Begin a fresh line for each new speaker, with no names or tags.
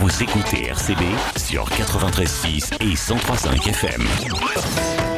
Vous écoutez RCB sur 93.6 et 103.5 FM.